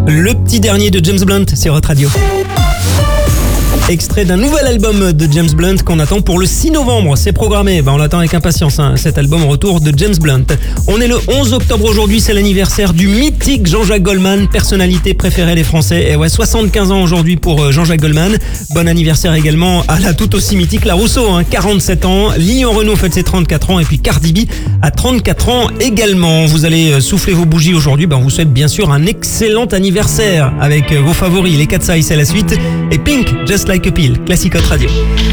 Le petit dernier de James Blunt sur Hot Radio. Extrait d'un nouvel album de James Blunt qu'on attend pour le 6 novembre. C'est programmé, on l'attend avec impatience, cet album retour de James Blunt. On est le 11 octobre aujourd'hui, c'est l'anniversaire du mythique Jean-Jacques Goldman, personnalité préférée des Français. Et ouais, 75 ans aujourd'hui pour Jean-Jacques Goldman. Bon anniversaire également à la tout aussi mythique La Rousseau, 47 ans. Lyon Renault fête ses 34 ans et puis Cardi B à 34 ans également. Vous allez souffler vos bougies aujourd'hui, on vous souhaite bien sûr un excellent anniversaire avec vos favoris, les Cat's Eyes, c'est la suite. Et Pink, Just Like a Pill, classique Hot Radio.